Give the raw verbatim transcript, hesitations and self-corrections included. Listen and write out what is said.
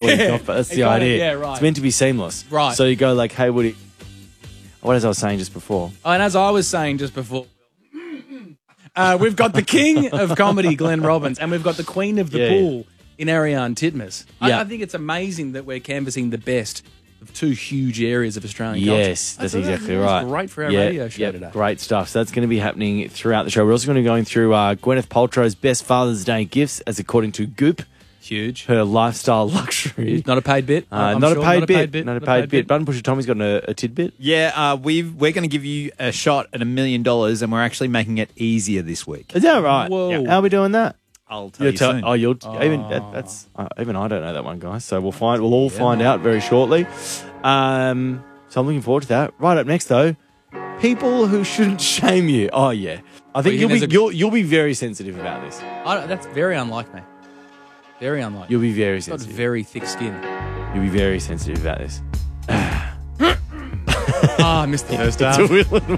week Yeah. off, but that's It the kinda- idea. yeah, right. It's meant to be seamless. Right. So you go like, hey, Woody, what as I was saying just before. Oh, and as I was saying just before, uh, we've got the king of comedy, Glenn Robbins, and we've got the queen of the Yeah, pool in Ariane Titmus. I, Yeah. I think it's amazing that we're canvassing the best of two huge areas of Australian culture. Yes, that's exactly that's right. Great for our Yeah, radio show yeah, today. Great stuff. So that's going to be happening throughout the show. We're also going to be going through uh, Gwyneth Paltrow's best Father's Day gifts, as according to Goop, Huge. her lifestyle luxury. Not a paid bit. Uh, I'm not, sure. a paid not bit, a paid bit. Not a paid bit. Button Pusher Tommy's got a, a tidbit. Yeah, uh, we've, we're going to give you a shot at a million dollars, and we're actually making it easier this week. Is that right? Whoa. Yeah. How are we doing that? I'll tell You'll you tell- soon. Oh, you'll even that, that's uh, even I don't know that one, guys. So we'll find we'll all find out very shortly. Um, so I'm looking forward to that. Right up next, though, people who shouldn't shame you. Oh yeah, I think you you'll think be there's a- you'll you'll be very sensitive about this. I don't, that's very unlike me. Very unlike. You'll be very Got sensitive. very thick skin. You'll be very sensitive about this. Ah, I missed the first half. To Will and